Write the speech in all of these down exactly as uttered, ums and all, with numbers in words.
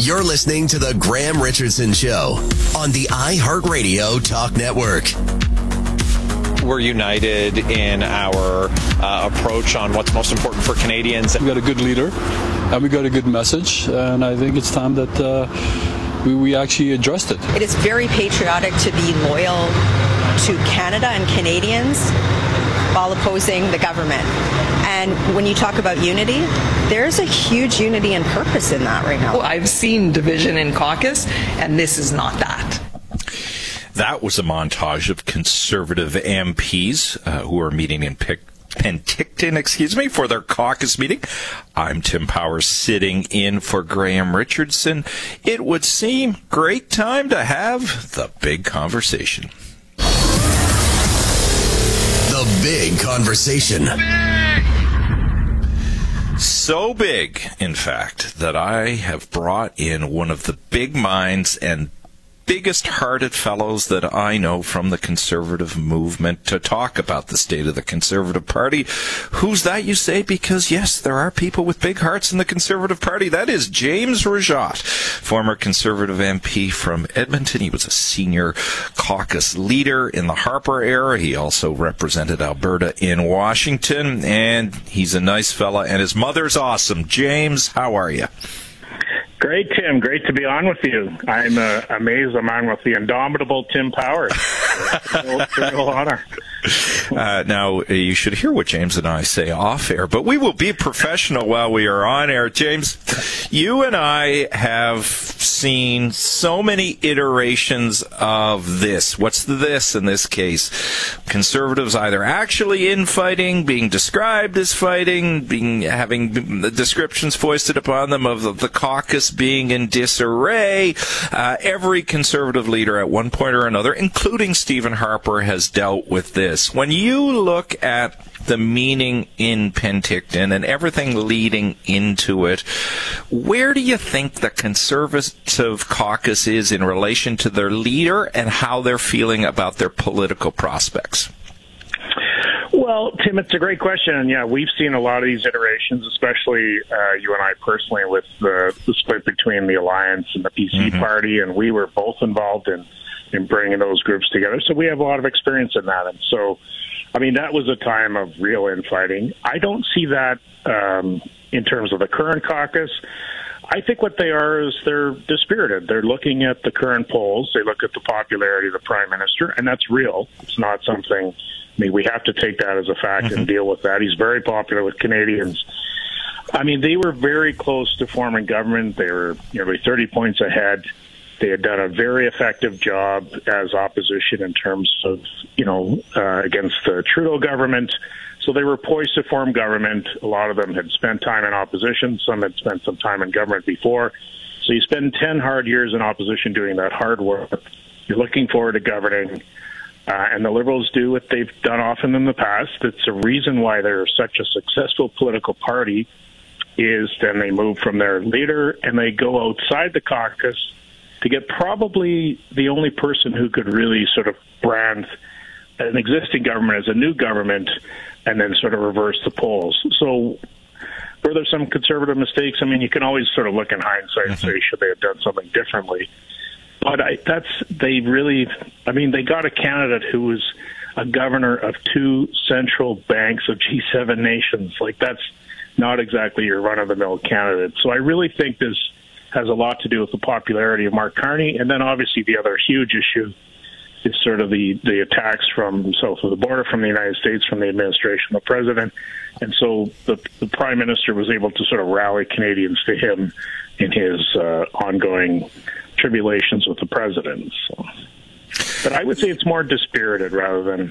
You're listening to The Graham Richardson Show on the iHeartRadio Talk Network. We're united in our uh, approach on what's most important for Canadians. We got a good leader, and we got a good message, and I think it's time that uh, we, we actually addressed it. It is very patriotic to be loyal to Canada and Canadians while opposing the government. And when you talk about unity, there's a huge unity and purpose in that right now. Well, I've seen division in caucus, and this is not that. That was a montage of Conservative M Ps uh, who are meeting in Pick. Penticton, excuse me, for their caucus meeting. I'm Tim Powers, sitting in for Graham Richardson. It would seem great time to have the big conversation. The big conversation. So big, in fact, that I have brought in one of the big minds and biggest-hearted fellows that I know from the Conservative movement to talk about the state of the Conservative Party. Who's that, you say? Because, yes, there are people with big hearts in the Conservative Party. That is James Rajat, former Conservative M P from Edmonton. He was a senior caucus leader in the Harper era. He also represented Alberta in Washington, and he's a nice fella, and his mother's awesome. James, how are you? Great, Tim. Great to be on with you. I'm uh, amazed I'm on with the indomitable Tim Powers. It's a real, it's a real honor. Uh, now, you should hear what James and I say off air, but we will be professional while we are on air. James, you and I have seen so many iterations of this. What's the this in this case? Conservatives either actually infighting, being described as fighting, being having descriptions foisted upon them of the, the caucus being in disarray. Uh, every Conservative leader at one point or another, including Stephen Harper, has dealt with this. When you look at the meeting in Penticton and everything leading into it, where do you think the Conservative caucus is in relation to their leader and how they're feeling about their political prospects? Well, Tim, it's a great question. And, yeah, we've seen a lot of these iterations, especially uh, you and I personally, with the, the split between the Alliance and the P C mm-hmm. party. And we were both involved in, in bringing those groups together. So we have a lot of experience in that. And so, I mean, that was a time of real infighting. I don't see that um, in terms of the current caucus. I think what they are is they're dispirited. They're looking at the current polls. They look at the popularity of the Prime Minister, and that's real. It's not something... I mean, we have to take that as a fact mm-hmm. and deal with that. He's very popular with Canadians. I mean, they were very close to forming government. They were nearly thirty points ahead. They had done a very effective job as opposition in terms of, you know, uh, against the Trudeau government. So they were poised to form government. A lot of them had spent time in opposition. Some had spent some time in government before. So you spend ten hard years in opposition doing that hard work. You're looking forward to governing. Uh, and the Liberals do what they've done often in the past. It's a reason why they're such a successful political party is then they move from their leader and they go outside the caucus to get probably the only person who could really sort of brand an existing government as a new government and then sort of reverse the polls. So were there some Conservative mistakes? I mean, you can always sort of look in hindsight and say, should they have done something differently? But I, that's, they really, I mean, they got a candidate who was a governor of two central banks of G seven nations. Like, that's not exactly your run-of-the-mill candidate. So I really think this has a lot to do with the popularity of Mark Carney. And then obviously the other huge issue is sort of the, the attacks from south of the border, from the United States, from the administration, the president. And so the, the Prime Minister was able to sort of rally Canadians to him in his uh, ongoing tribulations with the president. So. But I would say it's more dispirited rather than...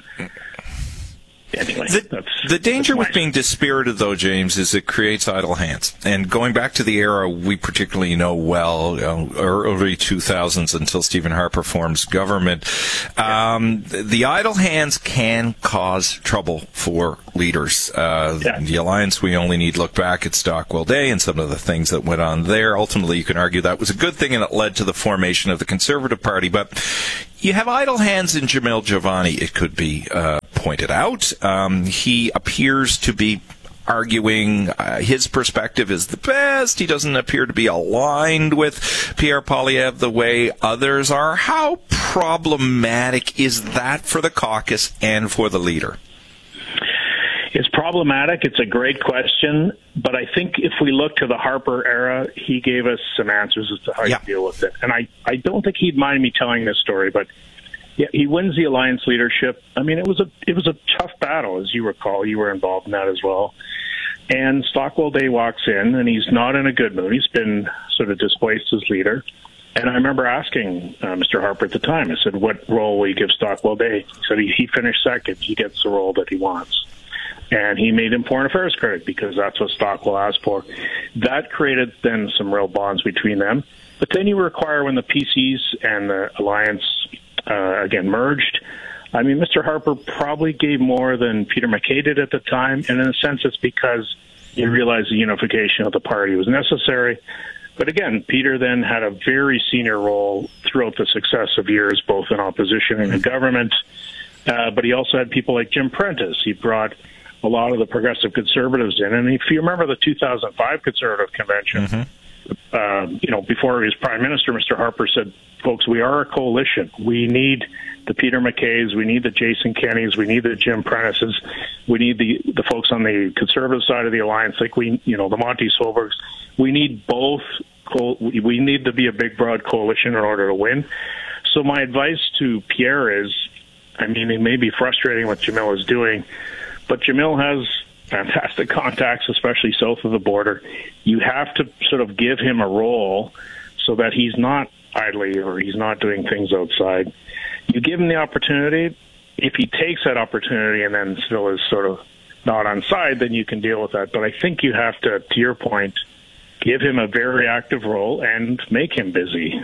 Anyway, the, that's, the danger that's with being dispirited, though, James, is it creates idle hands. And going back to the era we particularly know well, you know, early two thousands until Stephen Harper forms government, um, yeah. the idle hands can cause trouble for leaders. Uh, yeah. The Alliance, we only need look back at Stockwell Day and some of the things that went on there. Ultimately, you can argue that was a good thing and it led to the formation of the Conservative Party. But you have idle hands in Jamil Jovani, it could be uh, pointed out. Um, he appears to be arguing uh, his perspective is the best. He doesn't appear to be aligned with Pierre Poilievre the way others are. How problematic is that for the caucus and for the leader? It's problematic. It's a great question. But I think if we look to the Harper era, he gave us some answers as to how yeah. to deal with it. And I, I don't think he'd mind me telling this story, but yeah, he wins the Alliance leadership. I mean, it was a it was a tough battle, as you recall. You were involved in that as well. And Stockwell Day walks in, and he's not in a good mood. He's been sort of displaced as leader. And I remember asking uh, Mister Harper at the time, I said, what role will you give Stockwell Day? He said he, he finished second. He gets the role that he wants. And he made him foreign affairs critic because that's what Stockwell asked for. That created then some real bonds between them. But then you require when the P Cs and the Alliance, uh, again, merged, I mean, Mister Harper probably gave more than Peter MacKay did at the time. And in a sense, it's because he realized the unification of the party was necessary. But again, Peter then had a very senior role throughout the successive years, both in opposition and in government. Uh, but he also had people like Jim Prentice. He brought a lot of the progressive conservatives in. And if you remember the two thousand five Conservative Convention, mm-hmm. uh, you know, before he was Prime Minister, Mister Harper said, folks, we are a coalition. We need the Peter MacKays, we need the Jason Kennys, we need the Jim Prentices, we need the, the folks on the Conservative side of the Alliance, like we, you know, the Monty Solbergs. We need both. Co- we need to be a big, broad coalition in order to win. So my advice to Pierre is, I mean, it may be frustrating what Jamil is doing, but Jamil has fantastic contacts, especially south of the border. You have to sort of give him a role so that he's not idly or he's not doing things outside. You give him the opportunity. If he takes that opportunity and then still is sort of not on side, then you can deal with that. But I think you have to, to your point, give him a very active role and make him busy.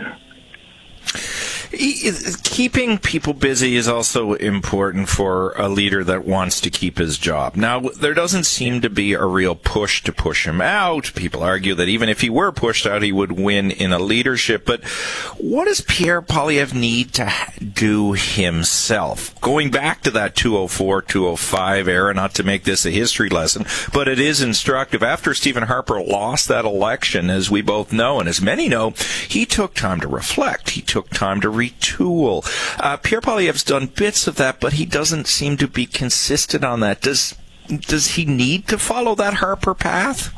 Keeping people busy is also important for a leader that wants to keep his job. Now, there doesn't seem to be a real push to push him out. People argue that even if he were pushed out, he would win in a leadership. But what does Pierre Poilievre need to do himself? Going back to that two oh four, two oh five era, not to make this a history lesson, but it is instructive. After Stephen Harper lost that election, as we both know, and as many know, he took time to reflect. He took time to retool. Uh, Pierre Poilievre's done bits of that, but he doesn't seem to be consistent on that. Does does he need to follow that Harper path?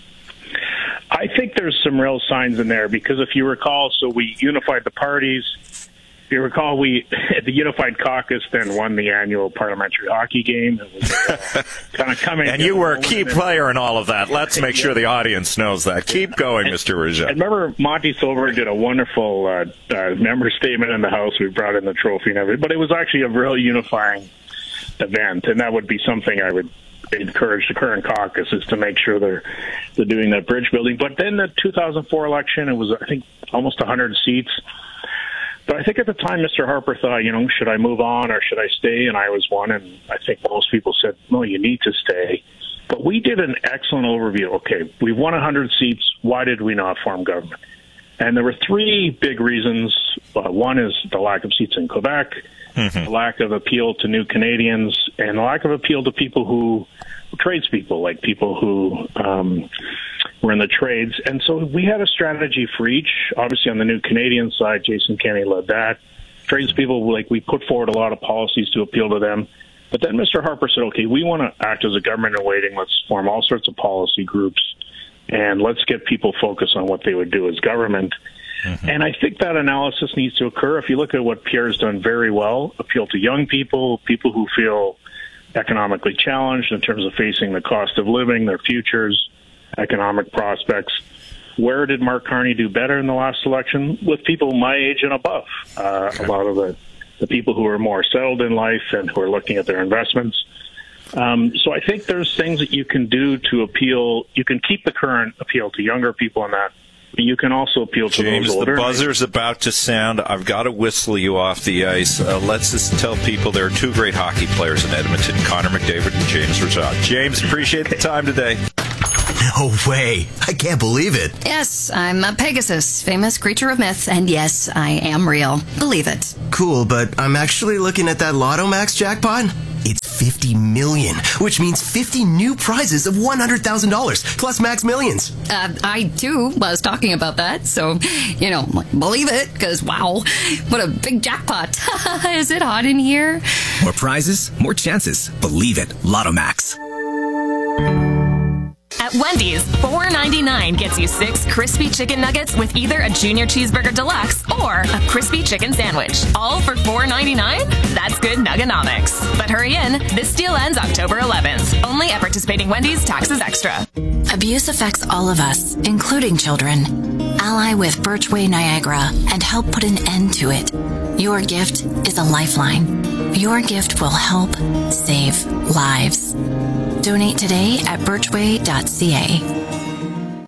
I think there's some real signs in there because if you recall, so we unified the parties. If you recall, we the Unified Caucus then won the annual parliamentary hockey game. It was uh, kind of coming. And you were a key player in all of that. Let's make sure the audience knows that. Keep going, Mister Rouget. I remember Monty Solberg did a wonderful uh, uh, member statement in the House. We brought in the trophy and everything. But it was actually a real unifying event, and that would be something I would encourage the current caucus is to make sure they're they're doing that bridge building. But then the two thousand four election, it was, I think, almost one hundred seats. But I think at the time, Mister Harper thought, you know, should I move on or should I stay? And I was one, and I think most people said, no, you need to stay. But we did an excellent overview. Okay, we won one hundred seats. Why did we not form government? And there were three big reasons. Uh, one is the lack of seats in Quebec, mm-hmm. the lack of appeal to new Canadians, and the lack of appeal to people who, tradespeople, like people who um, were in the trades. And so we had a strategy for each. Obviously, on the new Canadian side, Jason Kenney led that. Tradespeople, like, we put forward a lot of policies to appeal to them. But then Mister Harper said, okay, we want to act as a government in waiting. Let's form all sorts of policy groups, and let's get people focused on what they would do as government. Mm-hmm. And I think that analysis needs to occur. If you look at what Pierre's done very well, appeal to young people, people who feel economically challenged in terms of facing the cost of living, their futures, economic prospects. Where did Mark Carney do better in the last election? With people my age and above. Uh, okay. A lot of the, the people who are more settled in life and who are looking at their investments. Um, so I think there's things that you can do to appeal. You can keep the current appeal to younger people in that. But you can also appeal to James, those older. The buzzer's about to sound. I've got to whistle you off the ice. Uh, let's just tell people there are two great hockey players in Edmonton, Connor McDavid and James Rouget. James, appreciate the time today. No way. I can't believe it. Yes, I'm a Pegasus, famous creature of myth, and yes, I am real. Believe it. Cool, but I'm actually looking at that Lotto Max jackpot. It's fifty million, which means fifty new prizes of one hundred thousand dollars plus Max Millions. Uh, I, too, was talking about that. So, you know, believe it, because, wow, what a big jackpot. Is it hot in here? More prizes, more chances. Believe it. Lotto Max. At Wendy's, four ninety-nine gets you six crispy chicken nuggets with either a junior cheeseburger deluxe or a crispy chicken sandwich. All for four ninety-nine? That's good nuggonomics. But hurry in, this deal ends October eleventh. Only at participating Wendy's, taxes extra. Abuse affects all of us, including children. Ally with Birchway Niagara and help put an end to it. Your gift is a lifeline. Your gift will help save lives. Donate today at birchway dot c a.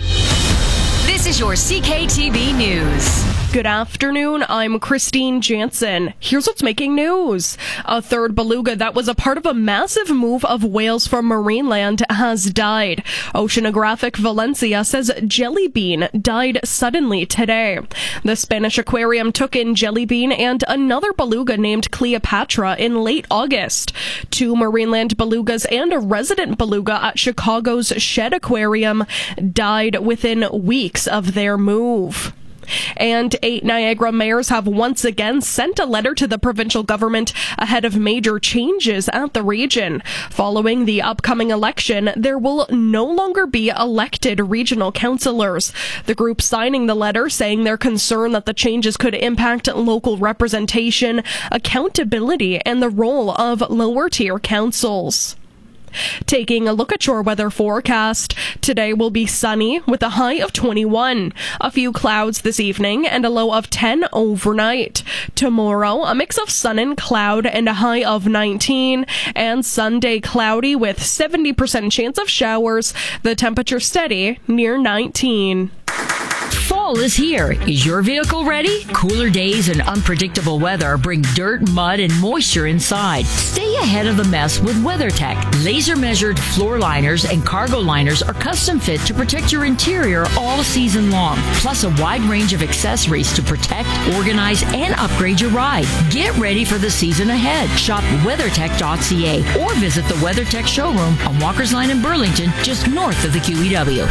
This is your C K T V News. Good afternoon, I'm Christine Jansen. Here's what's making news. A third beluga that was a part of a massive move of whales from Marineland has died. Oceanographic Valencia says Jellybean died suddenly today. The Spanish aquarium took in Jellybean and another beluga named Cleopatra in late August. Two Marineland belugas and a resident beluga at Chicago's Shed Aquarium died within weeks of their move. And eight Niagara mayors have once again sent a letter to the provincial government ahead of major changes at the region. Following the upcoming election, there will no longer be elected regional councillors. The group signing the letter saying they're concerned that the changes could impact local representation, accountability, and the role of lower-tier councils. Taking a look at your weather forecast, today will be sunny with a high of twenty-one. A few clouds this evening and a low of ten overnight. Tomorrow, a mix of sun and cloud and a high of nineteen. And Sunday, cloudy with seventy percent chance of showers. The temperature steady near nineteen. Fall is here. Is your vehicle ready? Cooler days and unpredictable weather bring dirt, mud, and moisture inside. Stay ahead of the mess with WeatherTech. Laser-measured floor liners and cargo liners are custom fit to protect your interior all season long. Plus a wide range of accessories to protect, organize, and upgrade your ride. Get ready for the season ahead. Shop weathertech dot c a or visit the WeatherTech showroom on Walker's Line in Burlington, just north of the Q E W.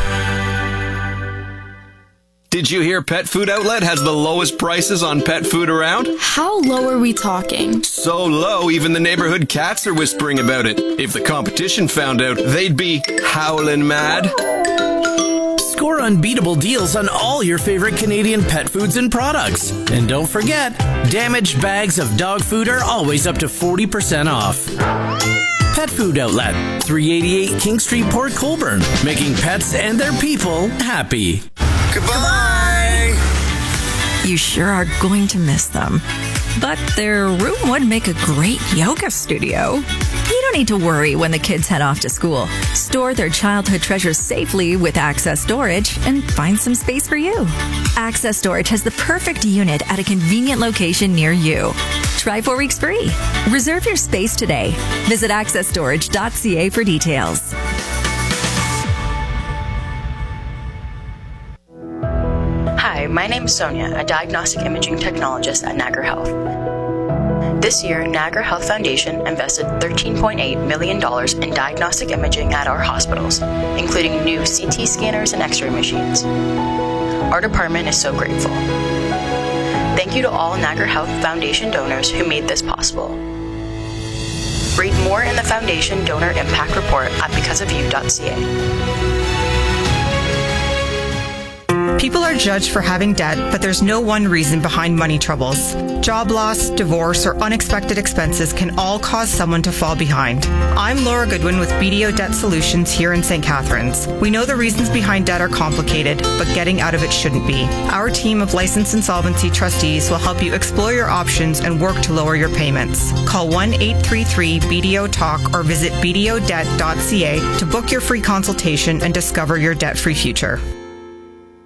Did you hear Pet Food Outlet has the lowest prices on pet food around? How low are we talking? So low, even the neighborhood cats are whispering about it. If the competition found out, they'd be howling mad. Score unbeatable deals on all your favorite Canadian pet foods and products. And don't forget, damaged bags of dog food are always up to forty percent off. Pet Food Outlet, three eighty-eight King Street, Port Colborne, making pets and their people happy. Goodbye! You sure are going to miss them. But their room would make a great yoga studio. You don't need to worry when the kids head off to school. Store their childhood treasures safely with Access Storage and find some space for you. Access Storage has the perfect unit at a convenient location near you. Try four weeks free. Reserve your space today. Visit access storage dot c a for details. Hi, my name is Sonia, a diagnostic imaging technologist at Niagara Health. This year, Niagara Health Foundation invested thirteen point eight million dollars in diagnostic imaging at our hospitals, including new C T scanners and X-ray machines. Our department is so grateful. Thank you to all Niagara Health Foundation donors who made this possible. Read more in the Foundation Donor Impact Report at because of you dot c a. People are judged for having debt, but there's no one reason behind money troubles. Job loss, divorce, or unexpected expenses can all cause someone to fall behind. I'm Laura Goodwin with B D O Debt Solutions here in Saint Catharines. We know the reasons behind debt are complicated, but getting out of it shouldn't be. Our team of licensed insolvency trustees will help you explore your options and work to lower your payments. Call one eight three three B D O talk or visit b d o debt dot c a to book your free consultation and discover your debt-free future.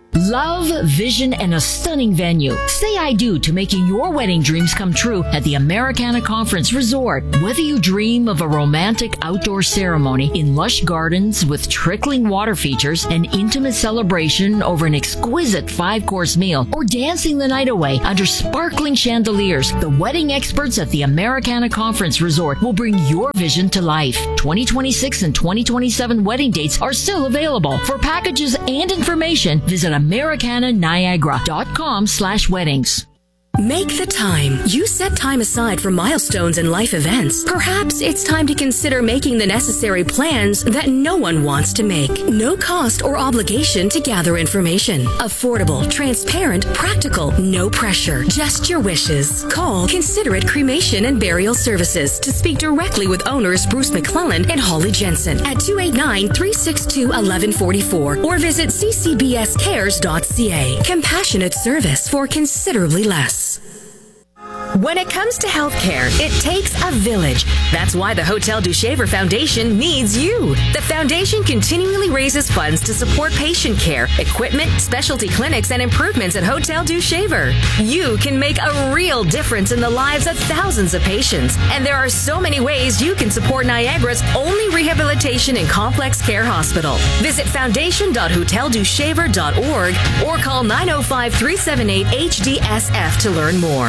Love, vision, and a stunning venue. Say I do to making your wedding dreams come true at the Americana Conference Resort. Whether you dream of a romantic outdoor ceremony in lush gardens with trickling water features, an intimate celebration over an exquisite five-course meal, or dancing the night away under sparkling chandeliers, the wedding experts at the Americana Conference Resort will bring your vision to life. twenty twenty-six and twenty twenty-seven wedding dates are still available. For packages and information, visit Americana Niagara dot com slash weddings. Make the time. You set time aside for milestones and life events. Perhaps it's time to consider making the necessary plans that no one wants to make. No cost or obligation to gather information. Affordable, transparent, practical, no pressure. Just your wishes. Call Considerate Cremation and Burial Services to speak directly with owners Bruce McClellan and Holly Jensen at two eight nine, three six two, one one four four or visit c c b s cares dot c a. Compassionate service for considerably less. When it comes to healthcare, it takes a village. That's why the Hotel du Shaver Foundation needs you. The foundation continually raises funds to support patient care, equipment, specialty clinics, and improvements at Hotel du Shaver. You can make a real difference in the lives of thousands of patients. And there are so many ways you can support Niagara's only rehabilitation and complex care hospital. Visit foundation dot hotel du shaver dot org or call nine oh five, three seven eight, H D S F to learn more.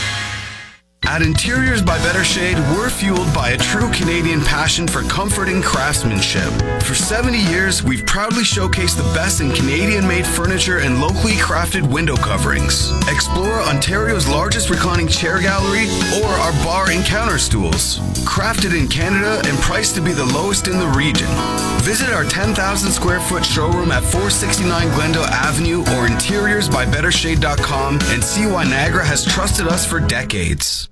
At Interiors by Better Shade, we're fueled by a true Canadian passion for comforting craftsmanship. For seventy years, we've proudly showcased the best in Canadian-made furniture and locally crafted window coverings. Explore Ontario's largest reclining chair gallery or our bar and counter stools. Crafted in Canada and priced to be the lowest in the region. Visit our ten thousand square foot showroom at four sixty-nine Glendale Avenue or interiors by better shade dot com and see why Niagara has trusted us for decades.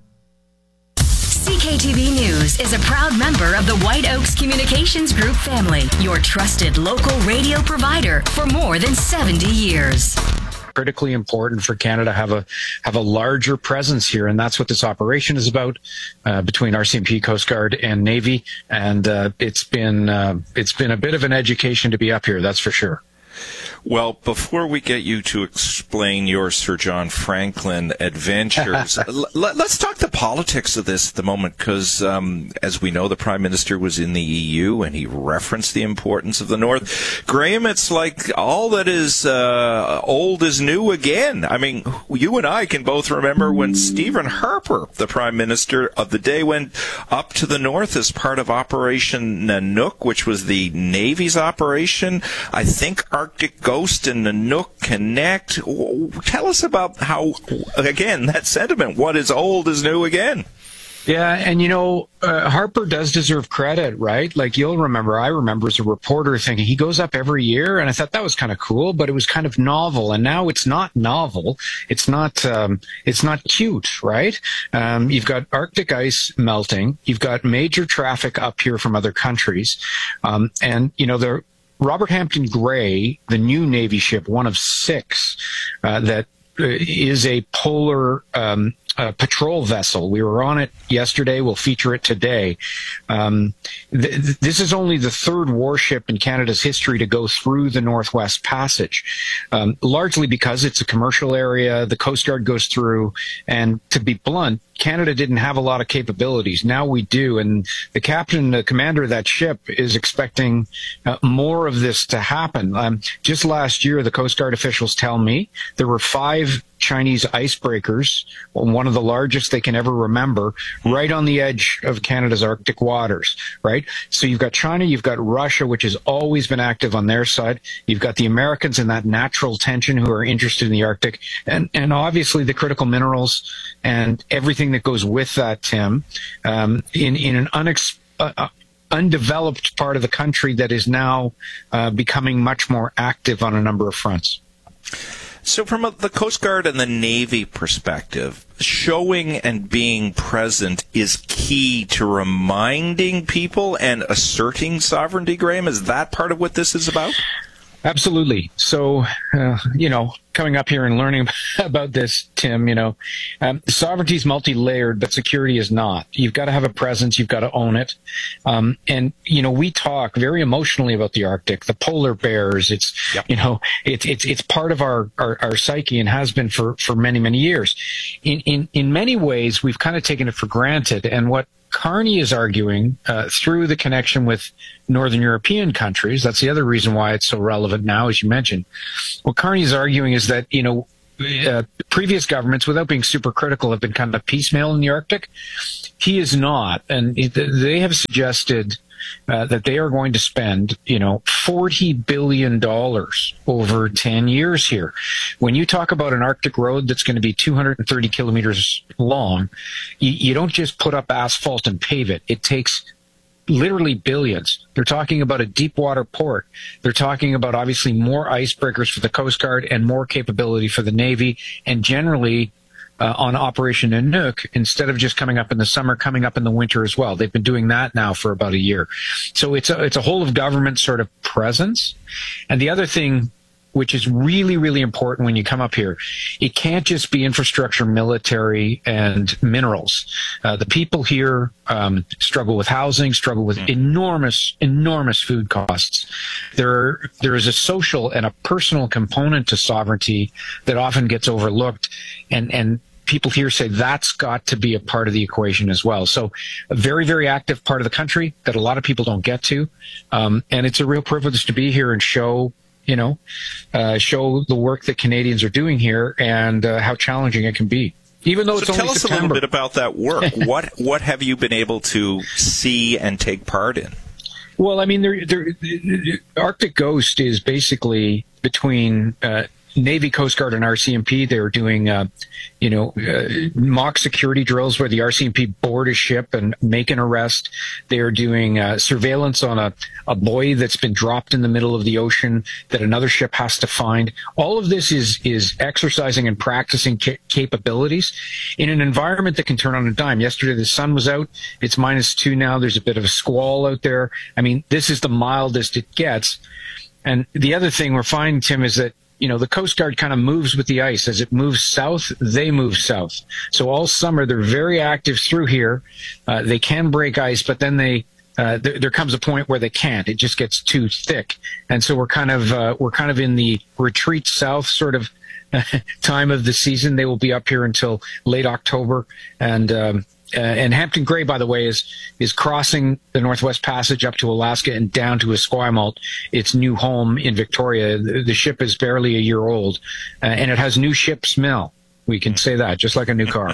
C K T V News is a proud member of the White Oaks Communications Group family, your trusted local radio provider for more than seventy years. Critically important for Canada to have a have a larger presence here, and that's what this operation is about uh, between R C M P, Coast Guard, and Navy. And uh, it's been uh, it's been a bit of an education to be up here, that's for sure. Well, before we get you to explain your Sir John Franklin adventures, l- let's talk the politics of this at the moment, because um, as we know, the Prime Minister was in the E U and he referenced the importance of the North. Graham, it's like all that is uh, old is new again. I mean, you and I can both remember when Stephen Harper, the Prime Minister of the day, went up to the North as part of Operation Nanook, which was the Navy's operation. I think Arctic Ghost and Nanook connect. Tell us about how, again, that sentiment, what is old is new again. Yeah, and you know, uh, Harper does deserve credit, right? Like, you'll remember, I remember as a reporter thinking he goes up every year, and I thought that was kind of cool, but it was kind of novel. And now it's not novel. It's not, um, it's not cute, right? Um, you've got Arctic ice melting. You've got major traffic up here from other countries. Um, and, you know, the Robert Hampton Gray, the new Navy ship, one of six, uh, that uh, is a polar um, uh, patrol vessel. We were on it yesterday. We'll feature it today. Um, th- this is only the third warship in Canada's history to go through the Northwest Passage, um, largely because it's a commercial area. The Coast Guard goes through, and to be blunt, Canada didn't have a lot of capabilities. Now we do, and the captain, the commander of that ship, is expecting uh, more of this to happen. Um, just last year, the Coast Guard officials tell me there were five Chinese icebreakers, one of the largest they can ever remember, right on the edge of Canada's Arctic waters, right? So you've got China, you've got Russia, which has always been active on their side. You've got the Americans in that natural tension who are interested in the Arctic, and, and obviously the critical minerals and everything that goes with that, Tim, um, in, in an unex- uh, undeveloped part of the country that is now uh, becoming much more active on a number of fronts. So from a, the Coast Guard and the Navy perspective, showing and being present is key to reminding people and asserting sovereignty, Graham? Is that part of what this is about? Absolutely. So, uh, you know, coming up here and learning about this, Tim, you know, um, sovereignty is multi-layered, but security is not. You've got to have a presence. You've got to own it. Um, and, you know, we talk very emotionally about the Arctic, the polar bears. It's, yep. you know, it's, it's, it's part of our, our, our psyche and has been for, for many, many years. In, in, in many ways, we've kind of taken it for granted. And what Carney is arguing uh, through the connection with Northern European countries. That's the other reason why it's so relevant now, as you mentioned. What Carney is arguing is that, you know, uh, previous governments, without being super critical, have been kind of piecemeal in the Arctic. He is not. And they have suggested uh, that they are going to spend, you know, forty billion dollars over ten years here. When you talk about an Arctic road that's going to be two hundred thirty kilometers long, you, you don't just put up asphalt and pave it. It takes literally billions. They're talking about a deep water port. They're talking about obviously more icebreakers for the Coast Guard and more capability for the Navy, and generally uh, on Operation Inuk, instead of just coming up in the summer, coming up in the winter as well. They've been doing that now for about a year. So it's a, it's a whole of government sort of presence. And the other thing, which is really, really important when you come up here, it can't just be infrastructure, military, and minerals. Uh, the people here um, struggle with housing, struggle with enormous, enormous food costs. There, there is a social and a personal component to sovereignty that often gets overlooked, and and people here say that's got to be a part of the equation as well. So a very, very active part of the country that a lot of people don't get to, um, and it's a real privilege to be here and show you know, uh, show the work that Canadians are doing here and uh, how challenging it can be. Even though so it's tell only us September. a little bit about that work. what what have you been able to see and take part in? Well, I mean, there, there, Arctic Ghost is basically between uh, Navy, Coast Guard, and R C M P. They're doing, uh, you know, uh, mock security drills where the R C M P board a ship and make an arrest. They're doing uh, surveillance on a, a buoy that's been dropped in the middle of the ocean that another ship has to find. All of this is is exercising and practicing ca- capabilities in an environment that can turn on a dime. Yesterday, the sun was out. It's minus two now. There's a bit of a squall out there. I mean, this is the mildest it gets. And the other thing we're finding, Tim, is that you know, the Coast Guard kind of moves with the ice. As it moves south, they move south. So all summer, they're very active through here. Uh, they can break ice, but then they, uh, th- there comes a point where they can't. It just gets too thick. And so we're kind of, uh, we're kind of in the retreat south sort of time of the season. They will be up here until late October. And, um, Uh, and Hampton Gray, by the way, is is crossing the Northwest Passage up to Alaska and down to Esquimalt, its new home in Victoria. The, the ship is barely a year old, uh, and it has new ship smell. We can say that, just like a new car.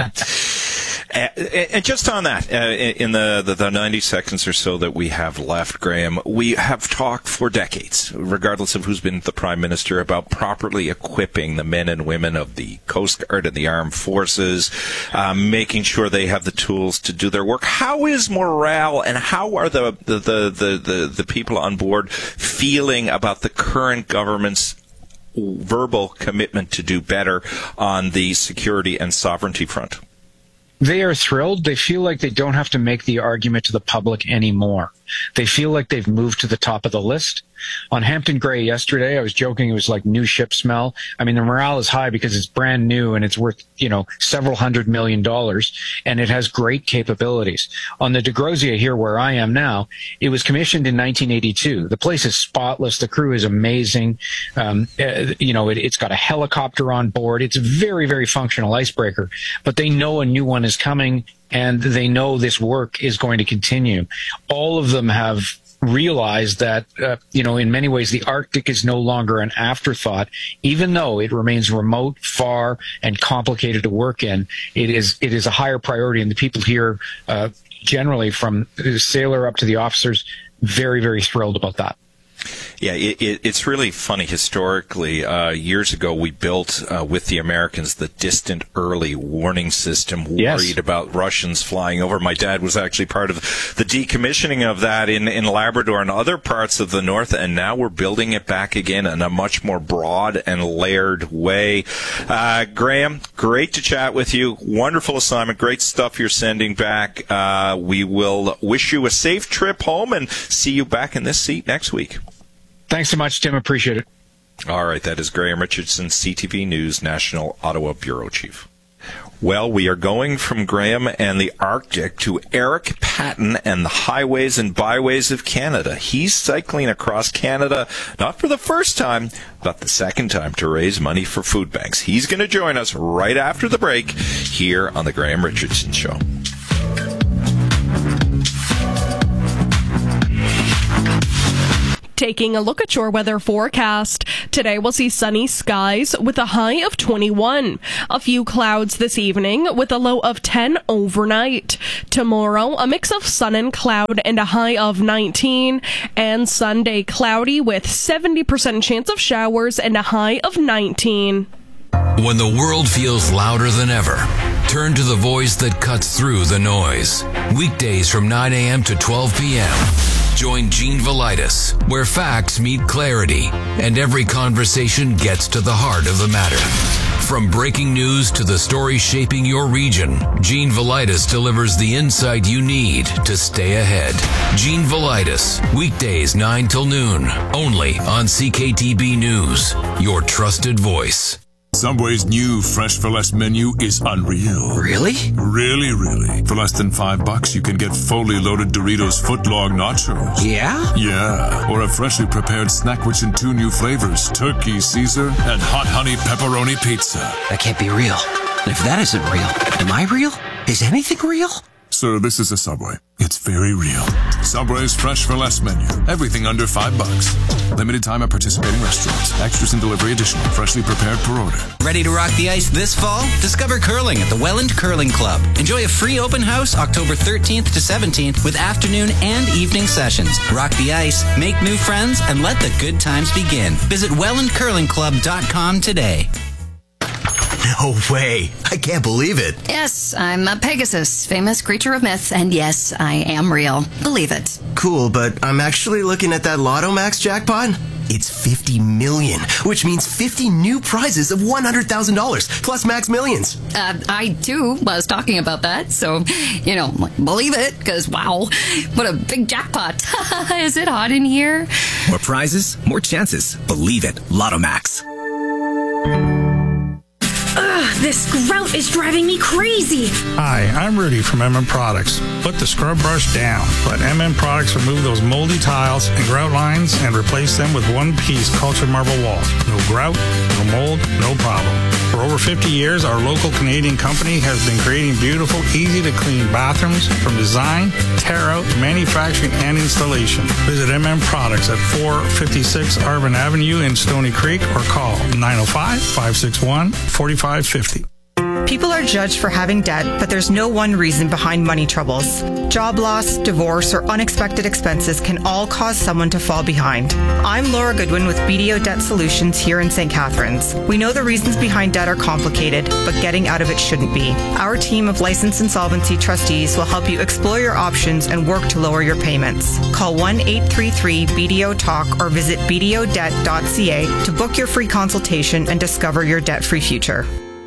And just on that, uh, in the, the, the ninety seconds or so that we have left, Graham, we have talked for decades, regardless of who's been the Prime Minister, about properly equipping the men and women of the Coast Guard and the armed forces, um, making sure they have the tools to do their work. How is morale and how are the, the, the, the, the, the people on board feeling about the current government's verbal commitment to do better on the security and sovereignty front? They are thrilled. They feel like they don't have to make the argument to the public anymore. They feel like they've moved to the top of the list. On Hampton Gray yesterday, I was joking, it was like new ship smell. I mean, the morale is high because it's brand new and it's worth, you know, several hundred million dollars, and it has great capabilities. On the DeGrosia here where I am now, it was commissioned in nineteen eighty-two. The place is spotless. The crew is amazing. Um, uh, you know, it, it's got a helicopter on board. It's a very, very functional icebreaker, but they know a new one is coming and they know this work is going to continue. All of them have realized that, uh, you know, in many ways, the Arctic is no longer an afterthought, even though it remains remote, far, and complicated to work in. It is, it is a higher priority, and the people here, uh, generally from the sailor up to the officers, very, very thrilled about that. Yeah, it, it, it's really funny. Historically, uh, years ago, we built uh, with the Americans the distant early warning system, worried yes. about Russians flying over. My dad was actually part of the decommissioning of that in, in Labrador and other parts of the North, and now we're building it back again in a much more broad and layered way. Uh, Graham, great to chat with you. Wonderful assignment. Great stuff you're sending back. Uh, we will wish you a safe trip home and see you back in this seat next week. Thanks so much, Tim. Appreciate it. All right, that is Graham Richardson, C T V News National Ottawa Bureau Chief. Well, we are going from Graham and the Arctic to Eric Patton and the highways and byways of Canada. He's cycling across Canada, not for the first time, but the second time, to raise money for food banks. He's going to join us right after the break here on the Graham Richardson Show. Taking a look at your weather forecast. Today we'll see sunny skies with a high of twenty-one. A few clouds this evening with a low of ten overnight. Tomorrow, a mix of sun and cloud and a high of nineteen. And Sunday, cloudy with seventy percent chance of showers and a high of nineteen. When the world feels louder than ever, turn to the voice that cuts through the noise. Weekdays from nine a.m. to twelve p.m. Join Gene Velitis, where facts meet clarity, and every conversation gets to the heart of the matter. From breaking news to the story shaping your region, Gene Velitis delivers the insight you need to stay ahead. Gene Velitis, weekdays nine till noon, only on C K T B News, your trusted voice. Subway's new Fresh for Less menu is unreal. Really? Really, really. For less than five bucks, you can get fully loaded Doritos footlong nachos. Yeah? Yeah. Or a freshly prepared snack rich in two new flavors, Turkey Caesar and Hot Honey Pepperoni Pizza. That can't be real. If that isn't real, am I real? Is anything real? Sir, this is a Subway. It's very real. Subway's Fresh for Less menu. Everything under five bucks. Limited time at participating restaurants. Extras and delivery additional. Freshly prepared per order. Ready to rock the ice this fall? Discover curling at the Welland Curling Club. Enjoy a free open house October thirteenth to seventeenth with afternoon and evening sessions. Rock the ice, make new friends, and let the good times begin. Visit welland curling club dot com today. No way. I can't believe it. Yes, I'm a Pegasus, famous creature of myth, and yes, I am real. Believe it. Cool, but I'm actually looking at that Lotto Max jackpot. It's fifty million, which means fifty new prizes of one hundred thousand dollars, plus Max Millions. Uh, I, too, was talking about that, so, you know, believe it, because, wow, what a big jackpot. Is it hot in here? More prizes, more chances. Believe it. Lotto Max. Ugh, this grout is driving me crazy. Hi, I'm Rudy from M M Products. Put the scrub brush down. Let M M Products remove those moldy tiles and grout lines and replace them with one-piece cultured marble walls. No grout, no mold, no problem. For over fifty years, our local Canadian company has been creating beautiful, easy-to-clean bathrooms from design, tear-out, manufacturing, and installation. Visit M M Products at four fifty-six Arvin Avenue in Stony Creek or call nine oh five, five six one, four five five zero. People are judged for having debt, but there's no one reason behind money troubles. Job loss, divorce, or unexpected expenses can all cause someone to fall behind. I'm Laura Goodwin with B D O Debt Solutions here in Saint Catharines. We know the reasons behind debt are complicated, but getting out of it shouldn't be. Our team of licensed insolvency trustees will help you explore your options and work to lower your payments. Call one eight three three B D O talk or visit b d o debt dot c a to book your free consultation and discover your debt-free future.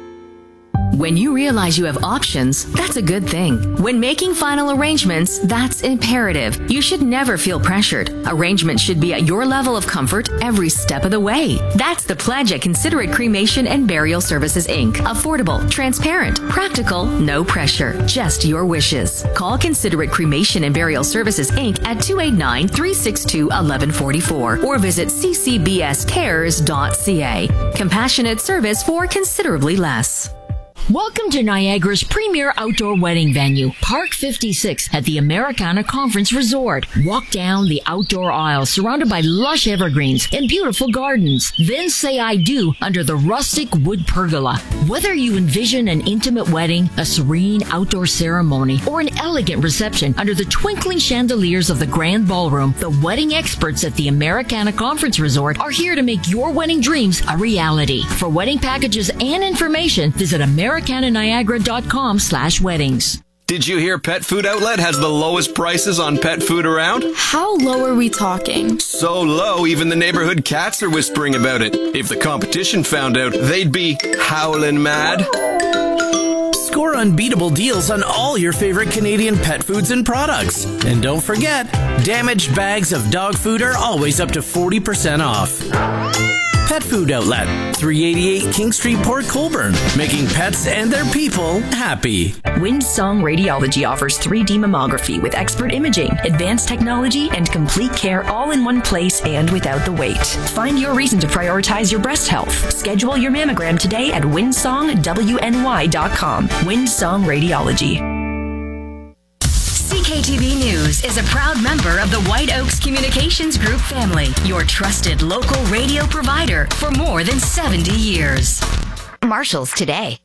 When you realize you have options, that's a good thing. When making final arrangements, that's imperative. You should never feel pressured. Arrangements should be at your level of comfort every step of the way. That's the pledge at Considerate Cremation and Burial Services, Incorporated. Affordable, transparent, practical, no pressure, just your wishes. Call Considerate Cremation and Burial Services, Incorporated at two eight nine, three six two, one one four four or visit c c b s cares dot c a. Compassionate service for considerably less. Welcome to Niagara's premier outdoor wedding venue, Park fifty-six at the Americana Conference Resort. Walk down the outdoor aisle surrounded by lush evergreens and beautiful gardens. Then say I do under the rustic wood pergola. Whether you envision an intimate wedding, a serene outdoor ceremony, or an elegant reception under the twinkling chandeliers of the grand ballroom, the wedding experts at the Americana Conference Resort are here to make your wedding dreams a reality. For wedding packages and information, visit Americana Niagara dot com slash weddings. Did you hear Pet Food Outlet has the lowest prices on pet food around? How low are we talking? So low, even the neighborhood cats are whispering about it. If the competition found out, they'd be howling mad. Score unbeatable deals on all your favorite Canadian pet foods and products. And don't forget, damaged bags of dog food are always up to forty percent off. Pet Food Outlet, three eighty-eight King Street, Port Colborne, making pets and their people happy. Windsong Radiology offers three D mammography with expert imaging, advanced technology, and complete care all in one place and without the wait. Find your reason to prioritize your breast health. Schedule your mammogram today at windsong w n y dot com. Windsong Radiology. C K T V News is a proud member of the White Oaks Communications Group family, your trusted local radio provider for more than seventy years. Marshalls today.